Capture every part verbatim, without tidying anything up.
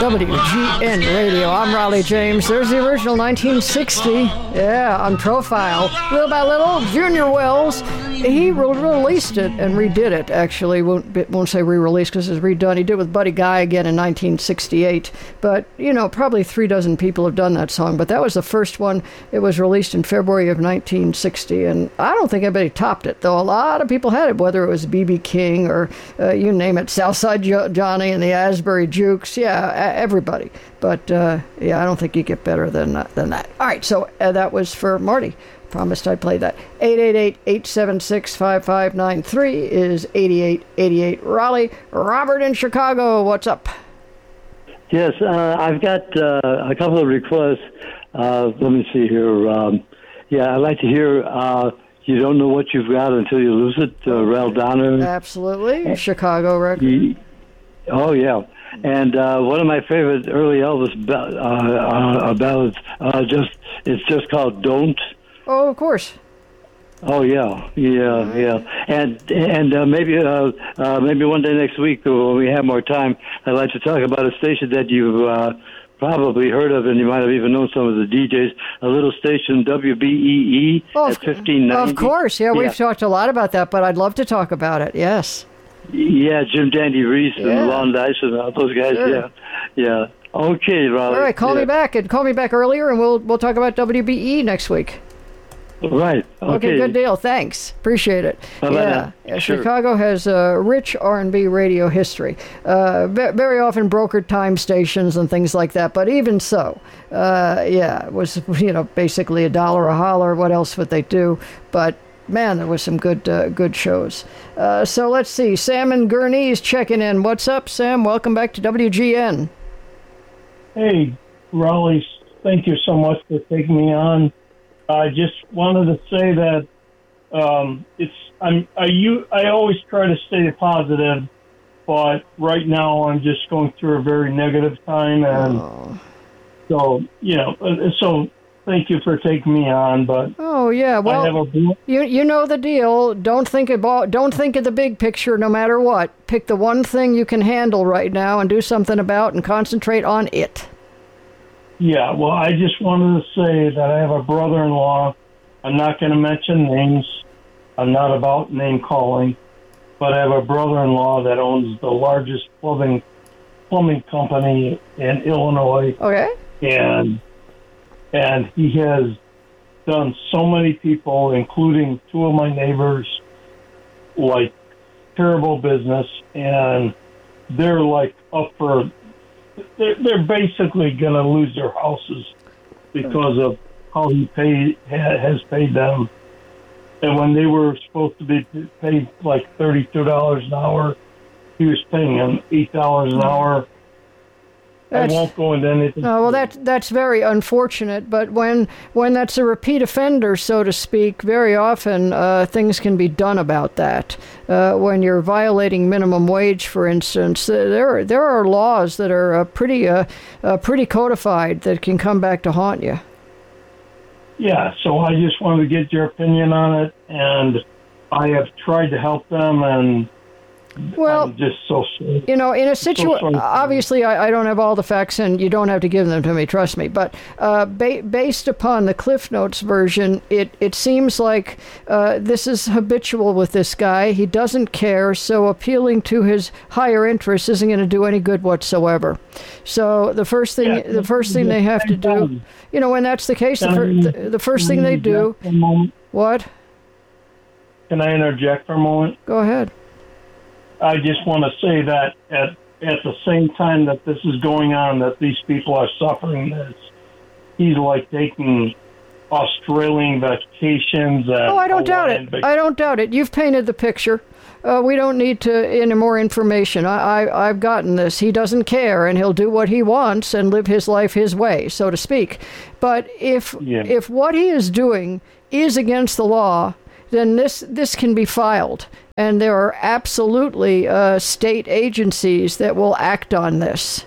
W G N Radio. I'm Raleigh James. There's the original nineteen sixty. Yeah, on Profile. Little by little, Junior Wells, he re- released it and redid it, actually. Won't, won't say re-released because it's redone. He did it with Buddy Guy again in nineteen sixty-eight. But, you know, probably three dozen people have done that song. But that was the first one. It was released in February of nineteen sixty. And I don't think anybody topped it, though a lot of people had it, whether it was B B King or uh, you name it, Southside jo- Johnny and the Asbury Jukes. Yeah, everybody. But, uh, yeah, I don't think you get better than, uh, than that. All right, so uh, that was for Marty. Promised I'd play that. eight eight eight, eight seven six, five five nine three is eighty-eight eighty-eight Raleigh. Robert in Chicago, what's up? Yes, uh, I've got uh, a couple of requests. Uh, let me see here. Um, yeah, I'd like to hear uh, You Don't Know What You've Got Until You Lose It, uh, Rel Donner. Absolutely. Chicago record. He, oh, yeah. And uh, one of my favorite early Elvis ba- uh, uh, ballads, uh, just it's just called Don't. Oh, of course. Oh yeah, yeah, yeah, and and uh, maybe uh, uh, maybe one day next week when we have more time, I'd like to talk about a station that you've uh, probably heard of, and you might have even known some of the D Js. A little station, W B E E oh, at fifteen ninety. Of course, yeah, we've yeah. talked a lot about that, but I'd love to talk about it. Yes. Yeah, Jim Dandy Reese yeah. and Lon Dice and all those guys. Sure. Yeah, yeah. Okay, Raleigh. All right, call yeah. me back and call me back earlier, and we'll we'll talk about W B E next week. Right. Okay. Okay, good deal. Thanks. Appreciate it. Bye-bye yeah, yeah sure. Chicago has a rich R and B radio history. Uh, very often brokered time stations and things like that. But even so, uh, yeah, it was, you know, basically a dollar a holler. What else would they do? But man, there was some good uh, good shows. Uh, so let's see. Sam in Gurney's checking in. What's up, Sam? Welcome back to W G N. Hey, Raleigh. Thank you so much for taking me on. I just wanted to say that um, it's I'm I you I always try to stay positive, but right now I'm just going through a very negative time, and oh. so you know, so thank you for taking me on. But oh yeah, well, I have a, you you know the deal. Don't think about don't think of the big picture, no matter what. Pick the one thing you can handle right now and do something about, and concentrate on it. Yeah, well, I just wanted to say that I have a brother-in-law. I'm not going to mention names. I'm not about name calling, but I have a brother-in-law that owns the largest plumbing plumbing company in Illinois. Okay. And and he has done so many people, including two of my neighbors, like terrible business, and they're like up for. They're, they're basically going to lose their houses because of how he paid has paid them. And when they were supposed to be paid like thirty-two dollars an hour, he was paying them eight dollars an hour. That's, I won't go into anything. Oh, well, that, that's very unfortunate. But when when that's a repeat offender, so to speak, very often uh, things can be done about that. Uh, when you're violating minimum wage, for instance, there are, there are laws that are uh, pretty uh, uh, pretty codified that can come back to haunt you. Yeah, so I just wanted to get your opinion on it, and I have tried to help them, and well, I'm just so sorry. You know, in a situation, obviously I, I don't have all the facts, and you don't have to give them to me, trust me, but uh, ba- based upon the Cliff Notes version, it, it seems like uh, this is habitual with this guy. He doesn't care, so appealing to his higher interests isn't going to do any good whatsoever. So the first thing, yeah, the first thing they have to do, you know, when that's the case, the, fir- the, the first thing they do, what? Can I interject for a moment? Go ahead. I just want to say that at at the same time that this is going on, that these people are suffering this, he's like taking Australian vacations. And oh, I don't doubt it. Vac- I don't doubt it. You've painted the picture. Uh, we don't need to any more information. I, I, I've gotten this. He doesn't care, and he'll do what he wants and live his life his way, so to speak. But if yeah. if what he is doing is against the law, then this this can be filed. And there are absolutely uh, state agencies that will act on this.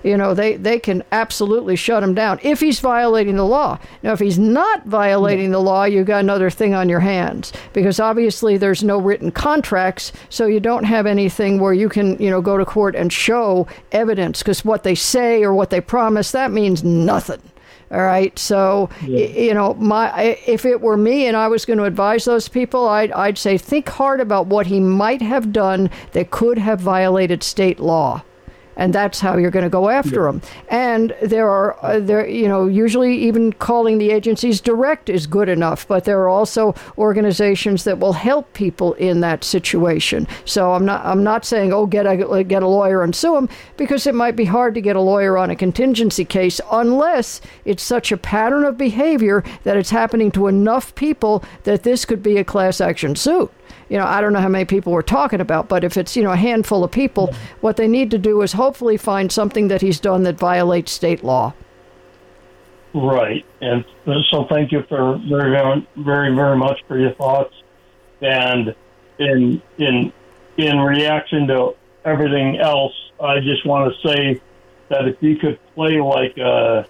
You know, they, they can absolutely shut him down if he's violating the law. Now, if he's not violating the law, you've got another thing on your hands, because obviously there's no written contracts, so you don't have anything where you can, you know, go to court and show evidence, because what they say or what they promise, that means nothing. All right. So, yeah. you know, my if it were me and I was going to advise those people, I'd, I'd say think hard about what he might have done that could have violated state law. And that's how you're going to go after yeah. them. And there are, uh, there, you know, usually even calling the agencies direct is good enough. But there are also organizations that will help people in that situation. So I'm not, I'm not saying, oh, get a get a lawyer and sue them, because it might be hard to get a lawyer on a contingency case unless it's such a pattern of behavior that it's happening to enough people that this could be a class action suit. You know, I don't know how many people we're talking about, but if it's, you know, a handful of people, what they need to do is hopefully find something that he's done that violates state law. Right. And so thank you for very, very, very much for your thoughts. And in in in reaction to everything else, I just want to say that if you could play like a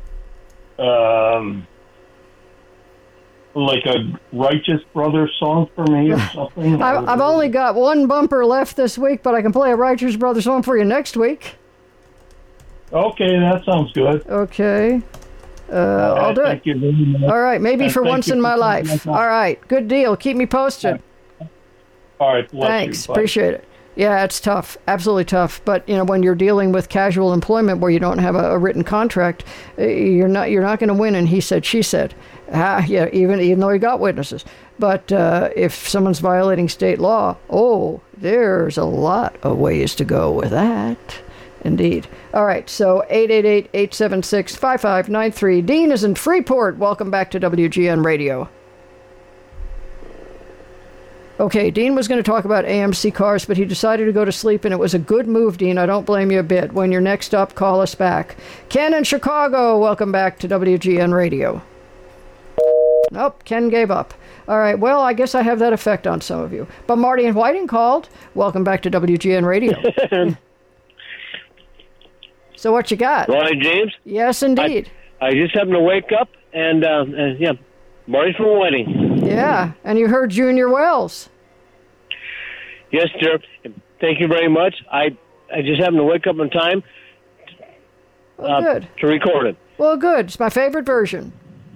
um like a Righteous Brothers song for me or something. I, I've only got one bumper left this week, but I can play a Righteous Brothers song for you next week. Okay, that sounds good. Okay. Uh, I'll right, do thank it. You very much. All right, maybe and for once in my life. All right, good deal. Keep me posted. All right, thanks. You. Appreciate it. Yeah, it's tough, absolutely tough. But you know, when you're dealing with casual employment where you don't have a, a written contract, you're not you're not going to win. And he said, she said, ah, yeah, even even though he got witnesses. But uh, if someone's violating state law, oh, there's a lot of ways to go with that. Indeed. All right, so eight eight eight, eight seven six, five five nine three. Dean is in Freeport. Welcome back to W G N Radio. Okay, Dean was going to talk about A M C cars, but he decided to go to sleep, and it was a good move, Dean. I don't blame you a bit. When you're next up, call us back. Ken in Chicago, welcome back to W G N Radio. Nope, Ken gave up. All right, well, I guess I have that effect on some of you. But Marty in Whiting called. Welcome back to W G N Radio. So what you got? Ronnie James? Yes, indeed. I, I just happened to wake up, and, uh, and yeah, Marty from Whiting. Yeah, and you heard Junior Wells. Yes, dear. Thank you very much. I I just happened to wake up in time well, uh, good. to record it. Well, good. It's my favorite version.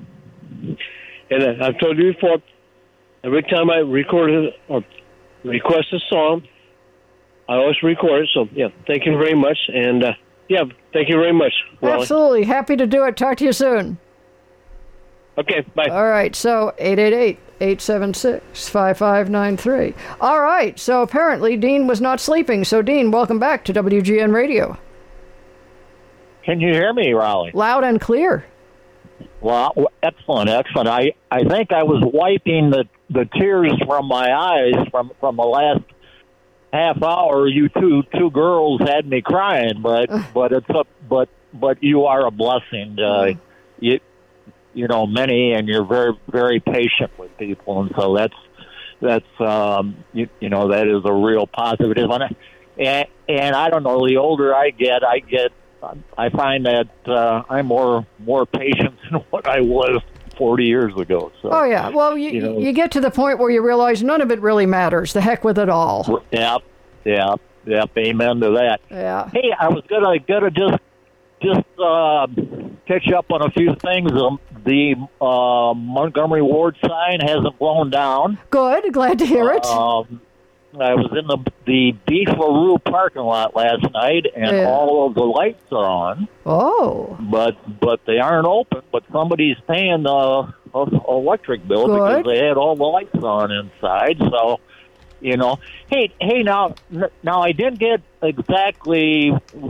And uh, I've told you before, every time I record it or request a song, I always record it. So, yeah, thank you very much. And, uh, yeah, thank you very much, Raleigh. Absolutely. Happy to do it. Talk to you soon. Okay, bye. All right, so eight eight eight, eight seven six, five five nine three. All right, so apparently Dean was not sleeping. So, Dean, welcome back to W G N Radio. Can you hear me, Raleigh? Loud and clear. Well, excellent, excellent. I, I think I was wiping the, the tears from my eyes from, from the last half hour. You two two girls had me crying, but but it's a, but but you are a blessing. Uh, you you know many, and you're very very patient with people, and so that's that's um, you, you know that is a real positive. And and I don't know. The older I get, I get. I find that uh, I'm more more patient than what I was forty years ago. So, oh, yeah. Well, you, you, know, you get to the point where you realize none of it really matters. The heck with it all. Yep, yep, yep. Amen to that. Yeah. Hey, I was gonna gonna just just uh, catch up on a few things. Um, the uh, Montgomery Ward sign hasn't blown down. Good. Glad to hear it. Um, I was in the the Beef LaRue parking lot last night, and yeah. all of the lights are on. Oh. But but they aren't open. But somebody's paying the uh, electric bill Good. because they had all the lights on inside. So, you know, hey hey now now I didn't get exactly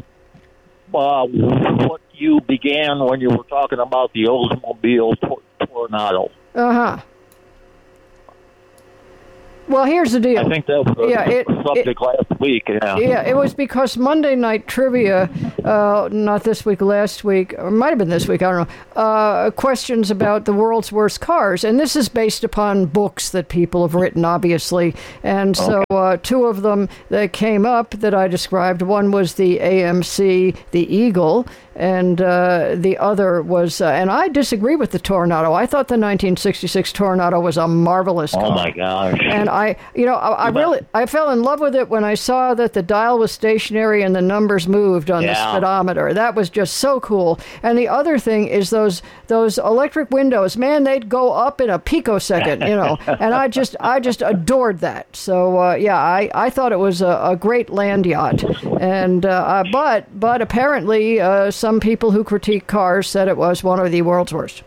uh, what you began when you were talking about the Oldsmobile tor- Tornado. Uh huh. Well, here's the deal. I think that was the Yeah, it- subject it- last week. Yeah. Yeah, it was because Monday Night Trivia, uh, not this week, last week, or it might have been this week, I don't know, uh, questions about the world's worst cars. And this is based upon books that people have written, obviously. And so uh, two of them that came up that I described, one was the A M C, the Eagle, and uh, the other was, uh, and I disagree with the Toronado. I thought the nineteen sixty-six Toronado was a marvelous car. Oh, my gosh. And I, you know, I, I really, I fell in love with it when I saw that the dial was stationary and the numbers moved on the Yeah. speedometer. That was just so cool. And the other thing is those those electric windows. Man, they'd go up in a picosecond, you know. And I just, I just adored that. So uh, yeah, I, I thought it was a, a great land yacht. And uh, uh, but but apparently, uh, some people who critique cars said it was one of the world's worst.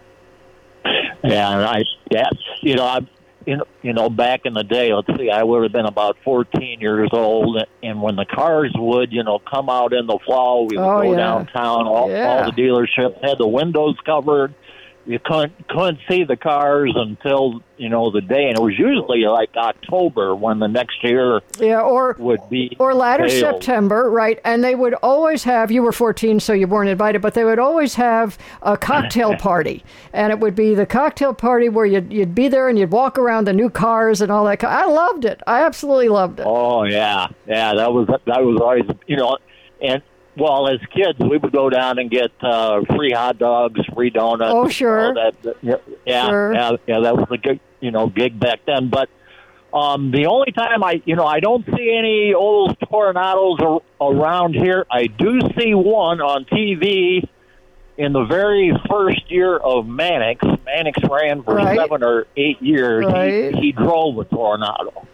Yeah, and I, yeah, you know, I, you know, you know, back in the day, let's see, I would have been about fourteen years old, and when the cars would, you know, come out in the fall, we would Oh, go yeah. downtown. All, Yeah. all the dealerships had the windows covered. You couldn't couldn't see the cars until, you know, the day, and it was usually like October when the next year Yeah, or would be or latter hailed. September, right? And they would always have, you were fourteen, so you weren't invited, but they would always have a cocktail party. And it would be the cocktail party where you'd, you'd be there and you'd walk around the new cars and all that. I loved it. I absolutely loved it. Oh yeah, yeah. That was that was always, you know, and well, as kids, we would go down and get uh, free hot dogs, free donuts. Oh, sure. You know, that, that, yeah, yeah, Sure. yeah, yeah. That was a good, you know, gig back then. But um, the only time I, you know, I don't see any old Tornados ar- around here. I do see one on T V in the very first year of Mannix. Mannix ran for Right. seven or eight years. Right. He, he drove a Tornado.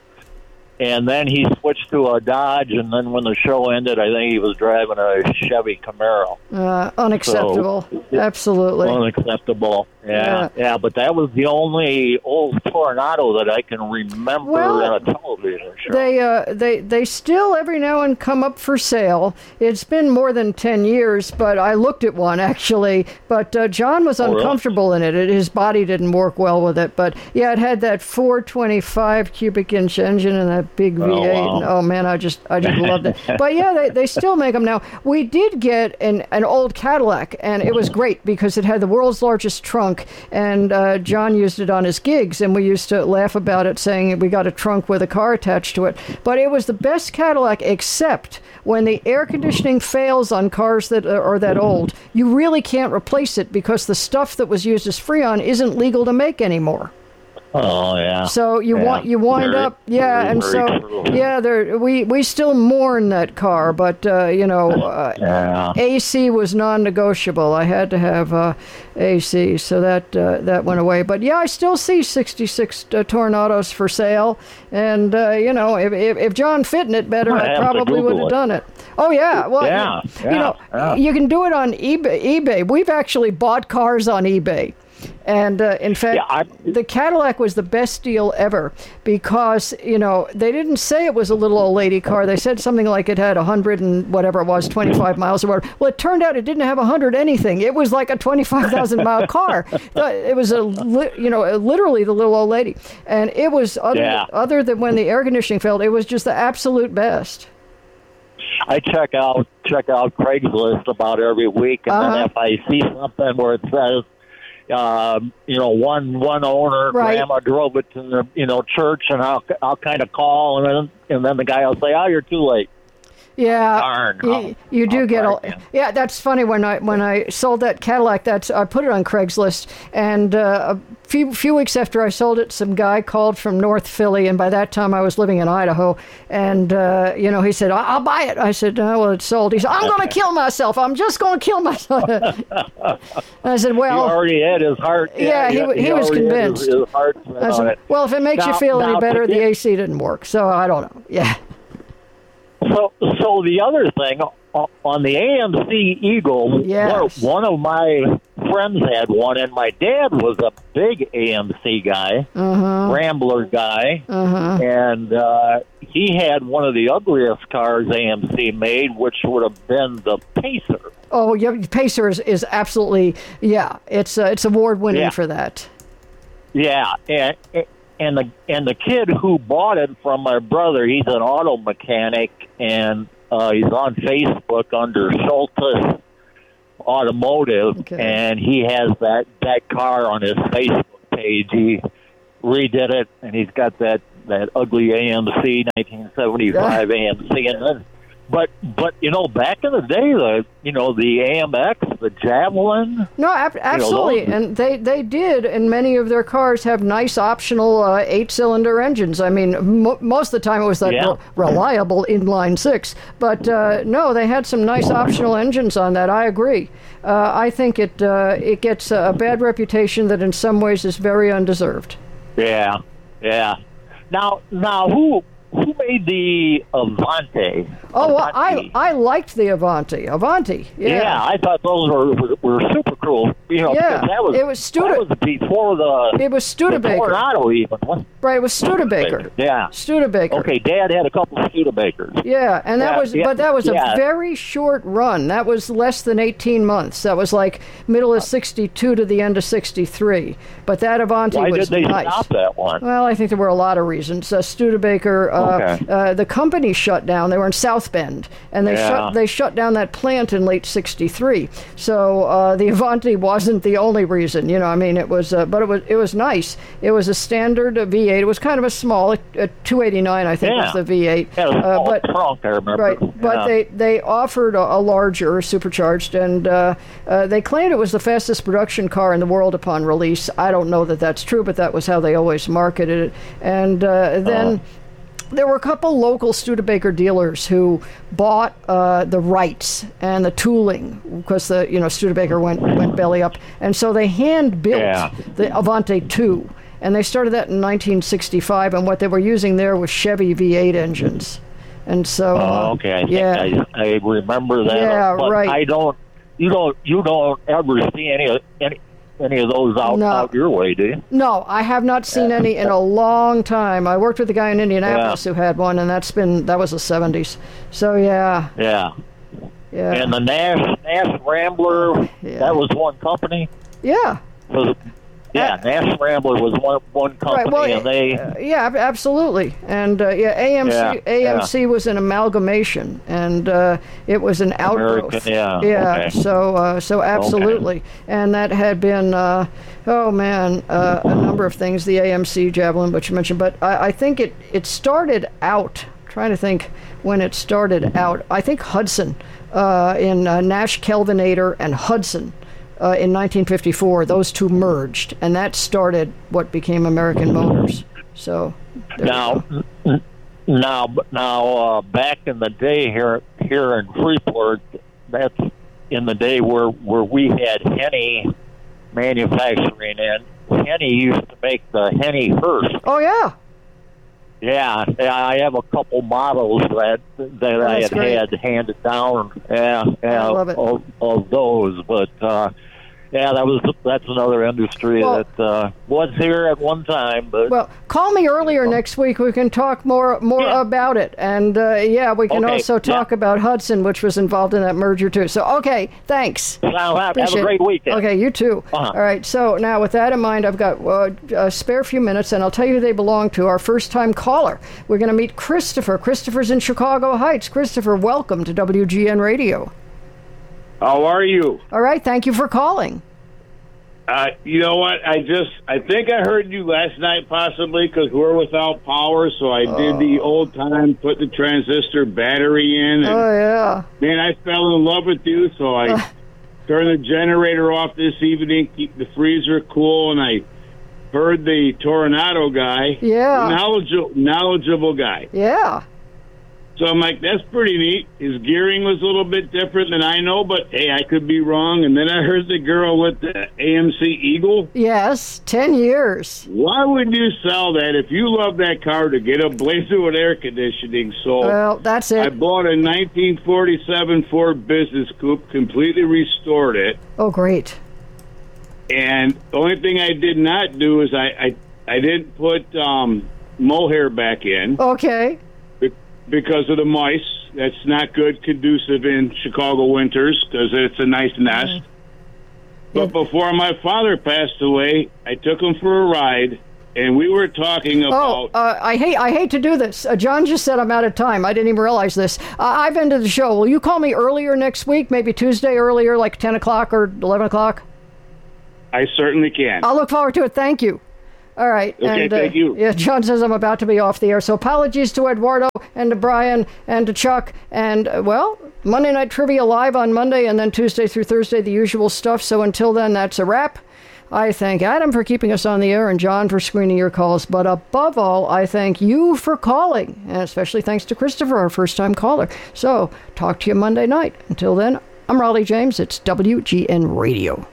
And then he switched to a Dodge, and then when the show ended, I think he was driving a Chevy Camaro. Uh, unacceptable. So- Absolutely. Unacceptable. Yeah, Yeah. yeah, but that was the only old Tornado that I can remember Well, in a television show. They uh, they they still every now and come up for sale. It's been more than ten years, but I looked at one actually. But uh, John was really? uncomfortable in it. it. His body didn't work well with it. But yeah, it had that four twenty-five cubic inch engine and that big V eight. Oh, wow. And, oh man, I just I just loved it. But yeah, they, they still make them now. We did get an an old Cadillac, and it was great because it had the world's largest trunk. And uh, John used it on his gigs, and we used to laugh about it, saying we got a trunk with a car attached to it. But it was the best Cadillac, except when the air conditioning fails on cars that are that old, you really can't replace it because the stuff that was used as Freon isn't legal to make anymore. Oh yeah. So you Yeah. want you wind Very- up, yeah, very, and very so true. yeah, there we we still mourn that car, but uh, you know, uh, Yeah. A C was non-negotiable. I had to have uh, A C, so that uh, that went away. But yeah, I still see sixty-six uh, Tornados for sale, and uh, you know, if, if if John fit in it better, I I have to probably would Google have it. done it. Oh yeah, well, Yeah, you yeah, know, yeah. you can do it on eBay. eBay. We've actually bought cars on eBay. And uh, in fact, Yeah, I- the Cadillac was the best deal ever because, you know, they didn't say it was a little old lady car. They said something like it had one hundred and whatever it was, twenty-five miles or whatever. Well, it turned out it didn't have one hundred anything. It was like a twenty-five thousand mile car. It was, a li- you know, literally the little old lady. And it was, other, Yeah. other than when the air conditioning failed, it was just the absolute best. I check out check out Craigslist about every week, and Uh-huh. then if I see something where it says, um, you know, one one owner, Right. grandma drove it to the you know church, and I'll I'll kind of call, and then and then the guy will say, oh, you're too late. Yeah, Darn. you, I'll- you do I'll get try a again. yeah. That's funny when I when I sold that Cadillac. That's I put it on Craigslist, and uh, a few few weeks after I sold it, some guy called from North Philly, and by that time I was living in Idaho, and uh, you know he said, "I- "I'll buy it." I said, "Oh, well, it's sold." He said, "I'm going to kill myself. I'm just going to kill myself." I said, He "Well." already had his heart. Yeah, he w- he was already had convinced. His, his heart set I on said, it. well, if it makes you Now- feel any now, better, to the get- A C didn't work, so I don't know. Yeah. So, so the other thing o- on the A M C Eagle, Yes. one, one of my friends had one, and my dad was a big A M C guy, Uh-huh. Rambler guy, Uh-huh. and uh, he had one of the ugliest cars A M C made, which would have been the Pacer. Oh, yeah, Pacer is, is absolutely, yeah, it's uh, it's award winning Yeah. for that. Yeah, and and the and the kid who bought it from my brother, he's an auto mechanic, and uh, he's on Facebook under Schultes Automotive, Okay. and he has that that car on his Facebook page. He redid it, and he's got that that ugly A M C nineteen seventy-five A M C, and then. But but you know, back in the day, the you know the A M X, the Javelin. No, ab- absolutely, You know, and they, they did, and many of their cars have nice optional uh, eight-cylinder engines. I mean, mo most of the time it was that Yeah. re- reliable inline six, but uh, no, they had some nice optional engines on that. I agree. Uh, I think it uh, it gets a bad reputation that in some ways is very undeserved. Yeah, yeah. Now now who who made the Avante? Oh, well, I Avanti? I liked the Avanti. Avanti, yeah. Yeah, I thought those were were, were super cool. You know, Yeah, because that was it was Stude- that was before the It was the Studebaker. Tornado even. wasn't Right, it was Studebaker. it? Yeah. Studebaker. Okay, Dad had a couple of Studebakers. Yeah, and that Yeah, was, yeah, but that was yeah. a very short run. That was less than eighteen months. That was like middle of sixty-two to the end of sixty-three. But that Avanti Why was did they nice. stop that one? Well, I think there were a lot of reasons. Uh, Studebaker, uh, Okay. uh, the company shut down. They were in South Bend, and they Yeah. shut they shut down that plant in late sixty-three. So uh, the Avanti wasn't the only reason. You know, I mean, it was, uh, but it was it was nice. It was a standard uh, V eight. It was kind of a small, uh, two eighty-nine, I think, Yeah. was the V eight. Yeah, it was a Uh, small but trunk, I remember. Right, but Yeah. they, they offered a, a larger supercharged, and uh, uh, they claimed it was the fastest production car in the world upon release. I don't know that that's true, but that was how they always marketed it. And uh, then Uh-huh. there were a couple local Studebaker dealers who bought uh, the rights and the tooling because the you know Studebaker went went belly up, and so they hand built Yeah. the Avante two. And they started that in nineteen sixty-five, and what they were using there was Chevy V eight engines. And so, uh, Oh, okay. I think yeah, I, I remember that. Yeah, but right. I don't. You don't. You don't ever see any of any any of those out, No. out your way, do you? no, I have not seen any in a long time. I worked with a guy in Indianapolis who had one, and that's been that was the seventies. So yeah, Yeah. yeah, And the Nash Nash Rambler. Yeah. That was one company. yeah. Was, yeah, Nash Rambler was one one company, Right. Well, and they. uh, yeah, ab- absolutely. And uh, yeah, A M C Yeah, A M C was an amalgamation, and uh, it was an outgrowth. American, yeah, Yeah. okay. So uh, so absolutely, and that had been uh, oh man, uh, a number of things. The A M C Javelin, which you mentioned, but I, I think it it started out. Trying to think when it started out. I think Hudson uh, in uh, Nash Kelvinator and Hudson. Uh, in nineteen fifty-four, those two merged, and that started what became American Motors. So there you Now, go. n- now, now, uh, back in the day here, here in Freeport, that's in the day where where we had Henny manufacturing, and Henny used to make the Henny Hearst. Oh yeah, Yeah, yeah, I have a couple models that that I that's had great. had handed down. Yeah, yeah, I love it. Of, of those, but. Uh, Yeah, that was that's another industry Well- that uh, was here at one time, but well, call me earlier next week. We can talk more more Yeah. about it, and uh, yeah, we can Okay, also talk yeah. about Hudson, which was involved in that merger too. So okay, thanks. Now, have, have Appreciate a it. great weekend. Okay, you too. Uh-huh. All right, so now with that in mind, I've got uh, a spare few minutes, and I'll tell you who they belong to. Our first-time caller. We're going to meet Christopher. Christopher's in Chicago Heights. Christopher, welcome to W G N Radio. How are you? All right, thank you for calling. Uh, you know what? I just, I think I heard you last night possibly because we're without power, so I did the old time, put the transistor battery in, and Oh, yeah. man, I fell in love with you, so I turned the generator off this evening, keep the freezer cool, and I heard the Tornado guy. Yeah. Knowledgeable, knowledgeable guy. Yeah. So I'm like, that's pretty neat. His gearing was a little bit different than I know, but hey, I could be wrong. And then I heard the girl with the A M C Eagle. Yes, ten years. Why would you sell that if you love that car to get a blazer with air conditioning? So Well, that's I it. bought a nineteen forty-seven Ford Business Coupe, completely restored it. Oh, great. And the only thing I did not do is I, I, I didn't put um, mohair back in. Okay. Because of the mice. That's not good conducive in Chicago winters because it's a nice nest. Yeah. But before my father passed away, I took him for a ride, and we were talking Oh, about. uh, I hate I hate to do this. Uh, John just said I'm out of time. I didn't even realize this. Uh, I've ended the show. Will you call me earlier next week? Maybe Tuesday earlier, like ten o'clock or eleven o'clock? I certainly can. I'll look forward to it. Thank you. All right. Okay, and, uh, thank you. Yeah, John says I'm about to be off the air. So apologies to Eduardo and to Brian and to Chuck. And, uh, well, Monday Night Trivia live on Monday and then Tuesday through Thursday, the usual stuff. So until then, that's a wrap. I thank Adam for keeping us on the air and John for screening your calls. But above all, I thank you for calling. And especially thanks to Christopher, our first-time caller. So talk to you Monday night. Until then, I'm Raleigh James. It's W G N Radio.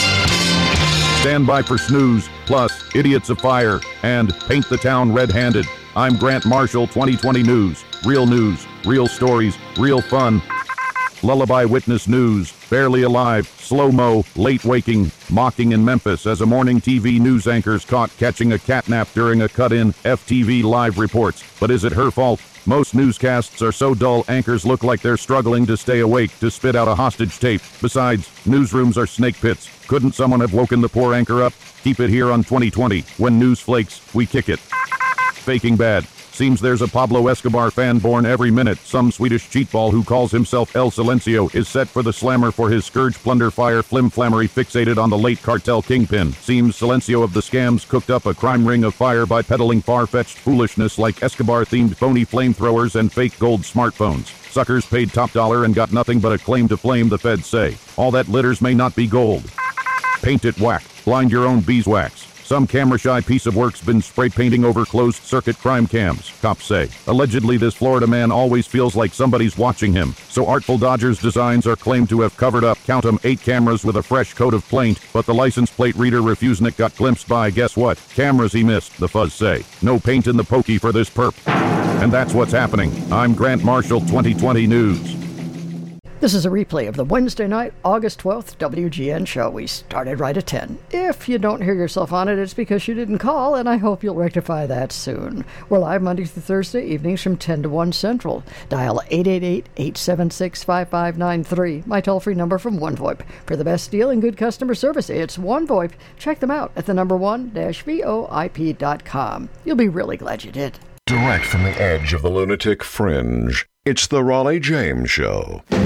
Stand by for Snooze, plus Idiots of Fire, and Paint the Town Red-Handed. I'm Grant Marshall, twenty twenty News. Real news, real stories, real fun. Lullaby Witness News, Barely Alive, Slow-Mo, Late Waking, Mocking in Memphis as a morning T V news anchor's caught catching a catnap during a cut-in, F T V Live reports. But is it her fault? Most newscasts are so dull anchors look like they're struggling to stay awake to spit out a hostage tape. Besides, newsrooms are snake pits. Couldn't someone have woken the poor anchor up? Keep it here on twenty twenty. When news flakes, we kick it. Faking Bad. Seems there's a Pablo Escobar fan born every minute. Some Swedish cheatball who calls himself El Silencio is set for the slammer for his scourge plunder fire flimflammery fixated on the late cartel kingpin. Seems Silencio of the scams cooked up a crime ring of fire by peddling far-fetched foolishness like Escobar-themed phony flamethrowers and fake gold smartphones. Suckers paid top dollar and got nothing but a claim to flame, the feds say. All that glitters may not be gold. Paint it whack. Blind your own beeswax. Some camera-shy piece of work's been spray painting over closed-circuit crime cams, cops say. Allegedly, this Florida man always feels like somebody's watching him. So Artful Dodgers designs are claimed to have covered up, count 'em, eight cameras with a fresh coat of paint, but the license plate reader Refusenik got glimpsed by, guess what? Cameras he missed, the fuzz say. No paint in the pokey for this perp. And that's what's happening. I'm Grant Marshall, twenty twenty News. This is a replay of the Wednesday night, August twelfth W G N show. We started right at ten. If you don't hear yourself on it, it's because you didn't call, and I hope you'll rectify that soon. We're live Monday through Thursday evenings from ten to one Central. Dial eight eight eight, eight seven six, five five nine three, my toll-free number from OneVoIP. For the best deal and good customer service, it's OneVoIP. Check them out at the number one dash V O I P dot com. You'll be really glad you did. Direct from the edge of the lunatic fringe, it's the Raleigh James Show.